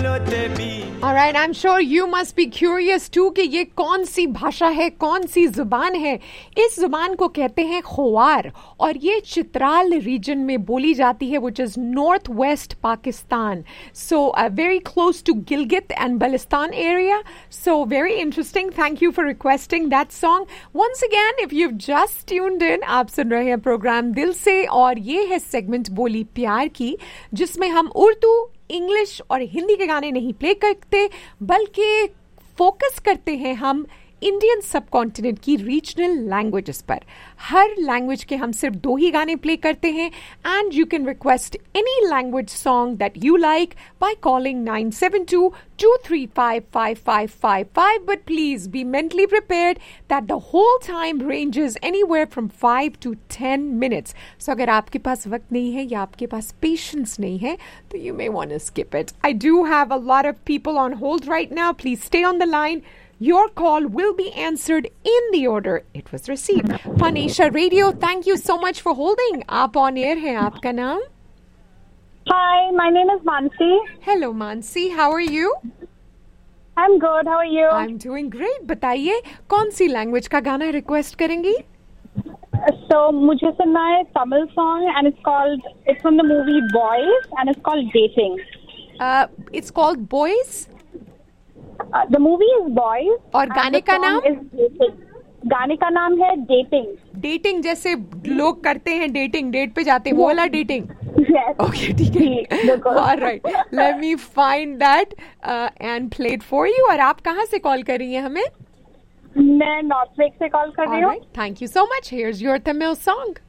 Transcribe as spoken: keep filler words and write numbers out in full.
Alright, I'm sure you must be curious too कि ये कौन सी भाषा है, कौन सी जुबान है. इस जुबान को कहते हैं खोवार और ये चित्राल रीजन में बोली जाती है, which is northwest Pakistan. So uh, very close to Gilgit and Baltistan area. So very interesting. Thank you for requesting that song. Once again, if you've just tuned in, आप सुन रहे हैं प्रोग्राम दिल से और ये है सेगमेंट बोली प्यार की, जिसमें हम उर्दू, इंग्लिश और हिंदी के गाने नहीं प्ले करते बल्कि फोकस करते हैं हम इंडियन सब कॉन्टिनेंट की रीजनल लैंग्वेजेस पर. हर लैंग्वेज के हम सिर्फ दो ही गाने प्ले करते हैं and you can request any language song that you like by calling nine seven to to three five five five five five. But please be mentally prepared that the whole time ranges anywhere from five to ten minutes. सो अगर आपके पास वक्त नहीं है या आपके पास patience नहीं है तो you may want to skip it. I do have a lot of people on hold right now. Please stay on the line. Your call will be answered in the order it was received. Fun Asia Radio, thank you so much for holding. Aap on air hai. Aapka naam? Hi, my name is Mansi. Hello Mansi, how are you? I'm good, how are you? I'm doing great. बताइए कौन सी language का गाना request करेंगी? So, मुझे सुनना है Tamil song and it's called, it's from the movie Boys and it's called Dating. Uh, it's called Boys? Uh, the movie is Boys. और गाने का नाम? गाने का नाम है Dating. Dating जैसे लोग करते हैं dating, डेट पे जाते हैं, वो वाला dating. Yes. Okay, ठीक है. All right. Let me find that uh, and play it for you. और आप कहाँ से कॉल कर रही हैं हमें? मैं नॉर्थ वेक से कॉल कर रही हूँ. All right. Thank you so much. Here's your Tamil song.